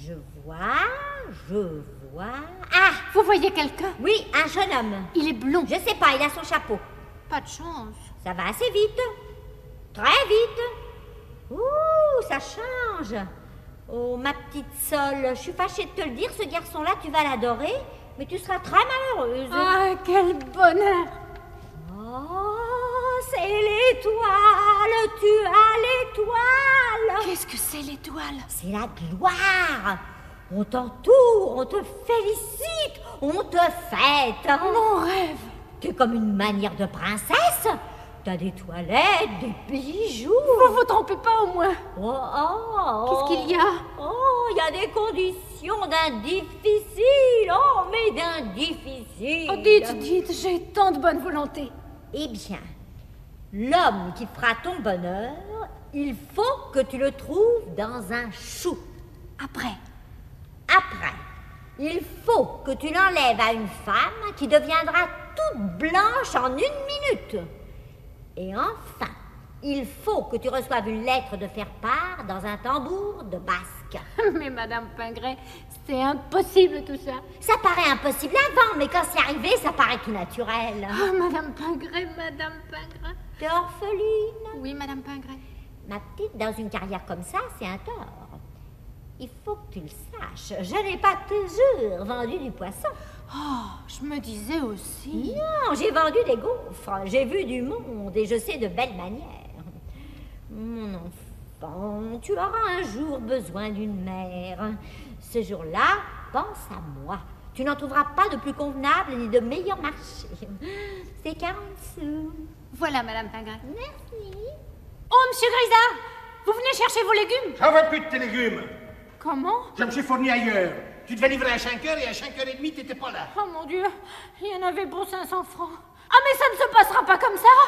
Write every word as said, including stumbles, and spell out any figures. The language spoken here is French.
Je vois, je vois... Ah! Vous voyez quelqu'un? Oui, un jeune homme. Il est blond. Je sais pas, il a son chapeau. Pas de chance. Ça va assez vite. Très vite. Ouh, ça change. Oh, ma petite Sol, je suis fâchée de te le dire, ce garçon-là, tu vas l'adorer, mais tu seras très malheureuse. Ah, quel bonheur! Oh, c'est l'étoile, tu as l'étoile. Qu'est-ce que c'est l'étoile? C'est la gloire. On t'entoure, on te félicite, on te fête. Mon rêve. T'es comme une manière de princesse. T'as des toilettes, des bijoux. Vous vous trompez pas au moins. Oh, oh, Qu'est-ce qu'il y a? Oh, il y a des conditions d'un difficile. Oh, mais d'un difficile. Oh, dites, dites, j'ai tant de bonne volonté. Eh bien, l'homme qui fera ton bonheur, il faut que tu le trouves dans un chou. Après. Après, il faut que tu l'enlèves à une femme qui deviendra toute blanche en une minute. Et enfin, il faut que tu reçoives une lettre de faire-part dans un tambour de basque. Mais Madame Pingret, c'est impossible tout ça. Ça paraît impossible avant, mais quand c'est arrivé, ça paraît tout naturel. Oh, Madame Pingret, Madame Pingret. T'es orpheline? Oui, Madame Pingret. Ma petite, dans une carrière comme ça, c'est un tort. Il faut que tu le saches. Je n'ai pas toujours vendu du poisson. Oh, je me disais aussi. Non, j'ai vendu des gaufres. J'ai vu du monde et je sais de belles manières. Mon enfant, tu auras un jour besoin d'une mère. Ce jour-là, pense à moi. Tu n'en trouveras pas de plus convenable ni de meilleur marché. C'est quarante sous. Voilà, Madame Pingret. Merci. Oh, Monsieur Grisard, vous venez chercher vos légumes? J'en veux plus de tes légumes. Comment? Je me suis fourni ailleurs. Tu devais livrer à cinq heures et à cinq heures et demie, t'étais pas là. Oh mon Dieu, il y en avait pour cinq cents francs. Ah, mais ça ne se passera pas comme ça.